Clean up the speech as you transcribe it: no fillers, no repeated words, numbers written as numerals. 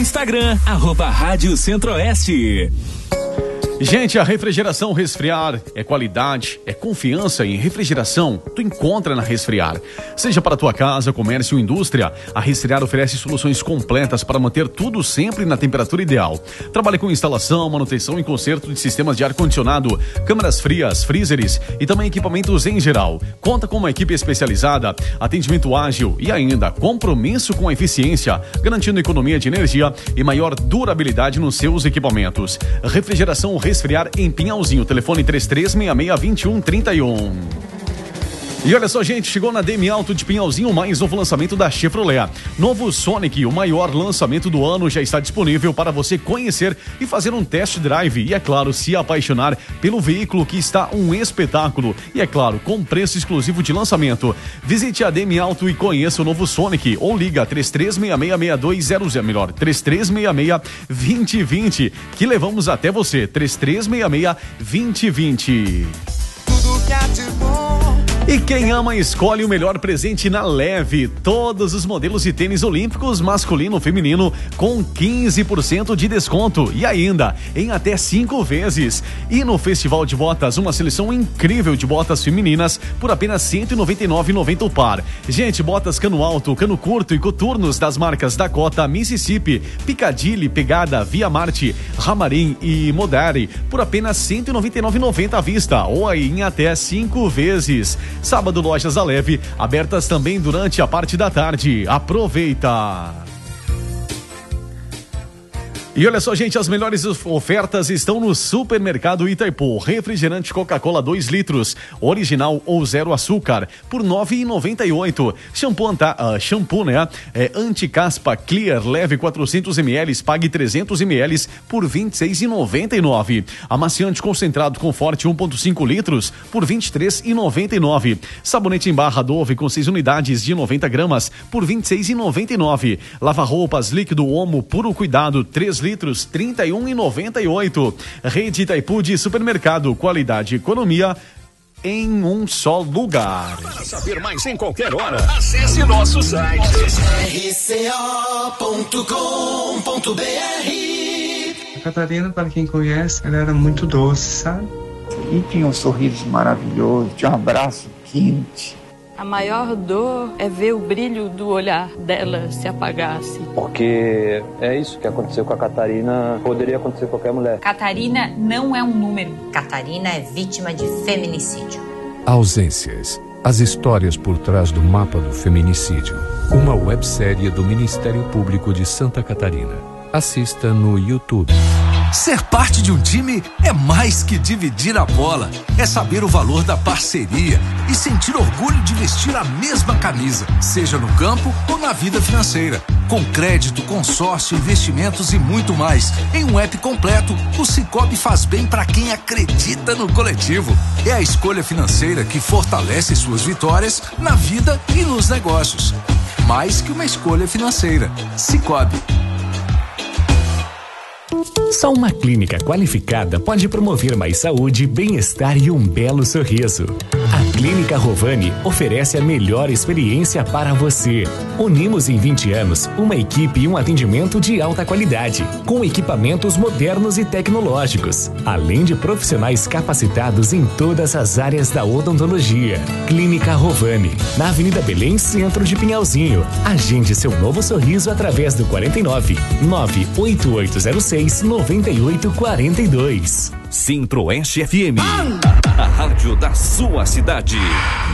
Instagram, @Rádio Centro-Oeste. Gente, a Refrigeração Resfriar é qualidade, é confiança em refrigeração. Tu encontra na Resfriar. Seja para tua casa, comércio ou indústria, a Resfriar oferece soluções completas para manter tudo sempre na temperatura ideal. Trabalha com instalação, manutenção e conserto de sistemas de ar-condicionado, câmaras frias, freezers e também equipamentos em geral. Conta com uma equipe especializada, atendimento ágil e ainda compromisso com a eficiência, garantindo economia de energia e maior durabilidade nos seus equipamentos. Refrigeração Resfriar em Pinhalzinho, telefone 3366-2131. E olha só, gente, chegou na DM Auto de Pinhalzinho mais novo lançamento da Chevrolet. Novo Sonic, o maior lançamento do ano, já está disponível para você conhecer e fazer um test drive. E é claro, se apaixonar pelo veículo, que está um espetáculo. E é claro, com preço exclusivo de lançamento. Visite a DM Auto e conheça o novo Sonic. Ou liga 3366-6200, melhor, 3366-2020, que levamos até você. 3366-2020. Tudo que há de bom. E quem ama escolhe o melhor presente na Leve. Todos os modelos de tênis olímpicos, masculino ou feminino, com 15% de desconto. E ainda, em até 5 vezes. E no Festival de Botas, uma seleção incrível de botas femininas por apenas R$ 199,90 o par. Gente, botas cano alto, cano curto e coturnos das marcas Dakota, Mississippi, Piccadilly, Pegada, Via Marte, Ramarim e Modari por apenas R$ 199,90 à vista. Ou aí em até 5 vezes. Sábado, Lojas da Leve, abertas também durante a parte da tarde. Aproveita! E olha só, gente, as melhores ofertas estão no Supermercado Itaipu. Refrigerante Coca-Cola 2 litros, original ou zero açúcar, por R$ 9,98. Shampoo, né? Anticaspa Clear leve 400 ml, pague 300 ml por R$ 26,99. Amaciante concentrado com forte 1,5 litros por R$ 23,99. Sabonete em barra Dove com 6 unidades de 90 gramas por R$ 26,99. Lava-roupas líquido Omo Puro Cuidado 3 litros, R$ 31,98. Rede Itaipu de supermercado, qualidade e economia em um só lugar. Para saber mais em qualquer hora, acesse nosso site rco.com.br. A Catarina, para quem conhece, ela era muito doce, sabe? E tinha um sorriso maravilhoso, tinha um abraço quente. A maior dor é ver o brilho do olhar dela se apagar, assim. Porque é isso que aconteceu com a Catarina, poderia acontecer com qualquer mulher. Catarina não é um número. Catarina é vítima de feminicídio. Ausências. As histórias por trás do mapa do feminicídio. Uma websérie do Ministério Público de Santa Catarina. Assista no YouTube. Ser parte de um time é mais que dividir a bola. É saber o valor da parceria e sentir orgulho de vestir a mesma camisa, seja no campo ou na vida financeira. Com crédito, consórcio, investimentos e muito mais. Em um app completo, o Sicoob faz bem para quem acredita no coletivo. É a escolha financeira que fortalece suas vitórias na vida e nos negócios. Mais que uma escolha financeira. Sicoob. Só uma clínica qualificada pode promover mais saúde, bem-estar e um belo sorriso. A Clínica Rovani oferece a melhor experiência para você. Unimos em 20 anos uma equipe e um atendimento de alta qualidade, com equipamentos modernos e tecnológicos, além de profissionais capacitados em todas as áreas da odontologia. Clínica Rovani, na Avenida Belém, centro de Pinhalzinho. Agende seu novo sorriso através do 49 98806 9842. Centro-Oeste FM, a rádio da sua cidade.